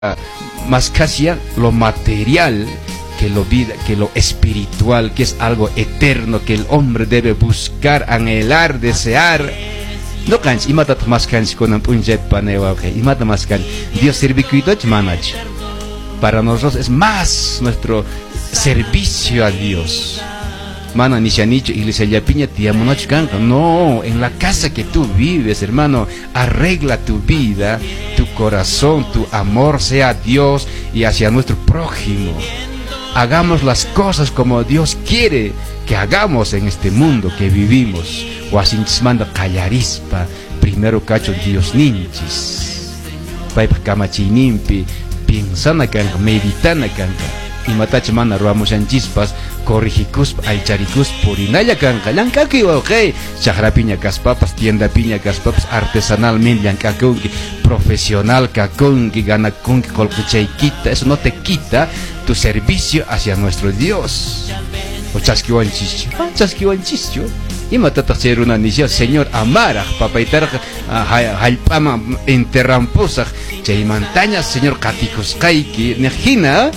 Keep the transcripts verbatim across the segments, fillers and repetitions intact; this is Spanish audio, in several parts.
más casi lo material que lo vida, que lo espiritual, que es algo eterno que el hombre debe buscar, anhelar, desear. No canch, imata más canch con un punjet panewa, imata más canch. Dios servicuito manach. Para nosotros es más nuestro servicio a Dios. Mana ni se han dicho iglesia ya piña tía monoch canca. No, en la casa que tú vives, hermano, arregla tu vida, tu corazón, tu amor sea a Dios y hacia nuestro prójimo. Hagamos las cosas como Dios quiere que hagamos en este mundo que vivimos. O así manda callarispa, primero cacho Dios ninchis. Paipa camachinimpi, piensana canca, meditana canca. Y matache mana ruamos en chispas, corrigicus, aycharicus, purinaya canca, lancaqui, ok, chahrapiña caspapas, tienda piña caspapas, artesanalmente, lancacunqui, profesional cacunqui, ganacunqui, colquechaiquita, eso no te quita tu servicio hacia nuestro Dios. O chasquiwanchicho, chasquiwanchicho, y matata ser una nicia, Señor, amara, papaitar, halpama, enterramposa, chay montañas, Señor, caticos, kaiki, nejina.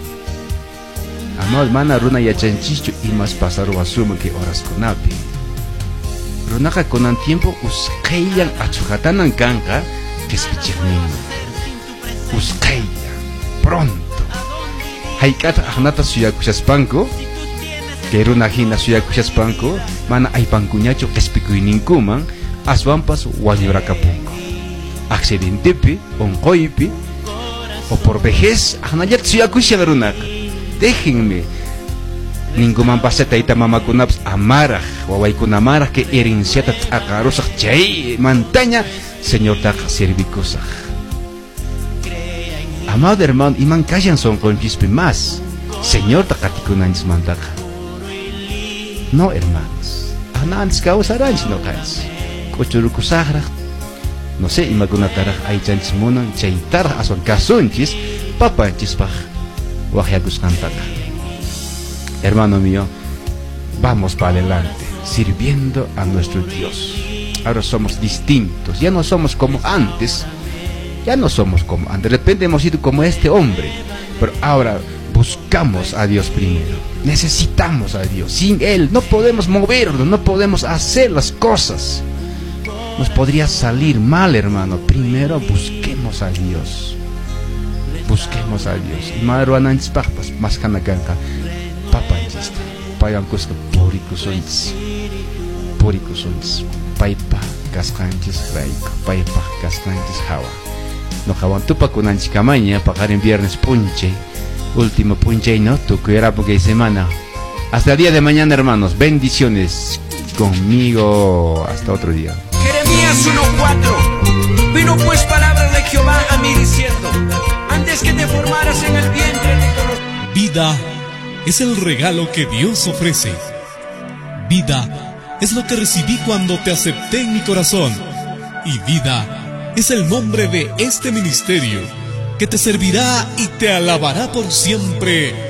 Amado mana runa yachanchicho y más pasar o asumo que horas con api. Runaka con un tiempo uskeyan achujatanan kanka que es pichirnino. Uskeya pronto. Haikata ahnata suyakushaspanko que runa hina suyakushaspanko mana ay pancuñacho que es picuininkuman aswampas wanyurakapunko. Accidentepi, onkoipi o por vejez ahnayat suyakushan runaka. Déjenme ningún paseta ita mama kunaps amaraj wawai kunamaraj que herenciata takarosak chay montaña Señor tak servicosaj. Amado hermano, iman callan son con chispe más Señor takatikunanis mantaja. No hermanos, anans causaranch no kans kochurukusajra no sé imagunataraj ay chanchis monan chay taraj ason kasunchis papanchis paj. Hermano mío, vamos para adelante, sirviendo a nuestro Dios. Ahora somos distintos, ya no somos como antes, ya no somos como antes. De repente hemos sido como este hombre, pero ahora buscamos a Dios primero. Necesitamos a Dios. Sin Él no podemos movernos, no podemos hacer las cosas. Nos podría salir mal, hermano. Primero busquemos a Dios. Busquemos a Dios. Madro ananchis papas, más canacanca, papanchis, payancuska, puricusons, puricusons, paipa, cascanchis, raico, paipa, cascanchis, jawa. No jawan tupa con anchicamaña, pagar en viernes punche, último punche, ¿no? Tu cuera porque semana. Hasta el día de mañana, hermanos. Bendiciones conmigo. Hasta otro día. Jeremías uno cuatro. Vino pues palabra de Jehová a mí diciendo: antes que te formaras en el vientre te conocí. Vida es el regalo que Dios ofrece. Vida es lo que recibí cuando te acepté en mi corazón. Y vida es el nombre de este ministerio que te servirá y te alabará por siempre.